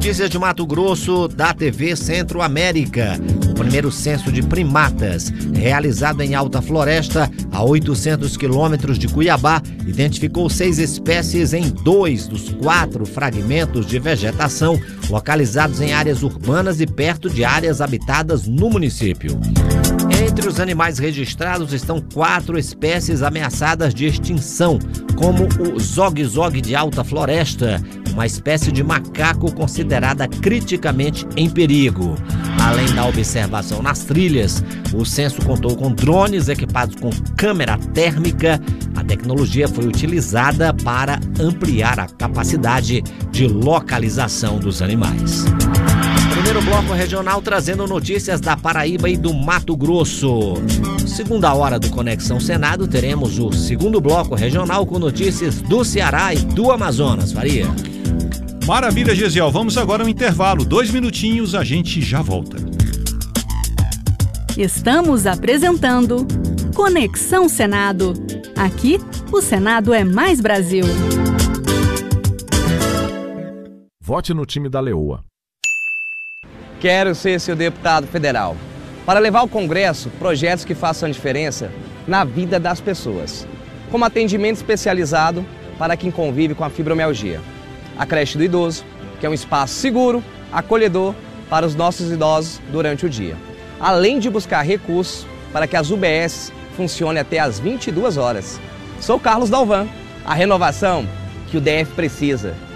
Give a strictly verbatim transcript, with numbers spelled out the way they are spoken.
notícias de Mato Grosso, da T V Centro-América. O primeiro censo de primatas, realizado em Alta Floresta, a oitocentos quilômetros de Cuiabá, identificou seis espécies em dois dos quatro fragmentos de vegetação localizados em áreas urbanas e perto de áreas habitadas no município. Entre os animais registrados estão quatro espécies ameaçadas de extinção, como o zog-zog de Alta Floresta, uma espécie de macaco considerada criticamente em perigo. Além da observação nas trilhas, o censo contou com drones equipados com câmera térmica. A tecnologia foi utilizada para ampliar a capacidade de localização dos animais. Primeiro bloco regional trazendo notícias da Paraíba e do Mato Grosso. Segunda hora do Conexão Senado, teremos o segundo bloco regional com notícias do Ceará e do Amazonas. Faria. Maravilha, Gesiel. Vamos agora ao intervalo. Dois minutinhos, a gente já volta. Estamos apresentando Conexão Senado. Aqui, o Senado é mais Brasil. Vote no time da Leoa. Quero ser seu deputado federal para levar ao Congresso projetos que façam a diferença na vida das pessoas, como atendimento especializado para quem convive com a fibromialgia, a creche do idoso, que é um espaço seguro, acolhedor para os nossos idosos durante o dia, além de buscar recursos para que as U B S funcionem até às vinte e duas horas. Sou Carlos Dalvan, a renovação que o D F precisa.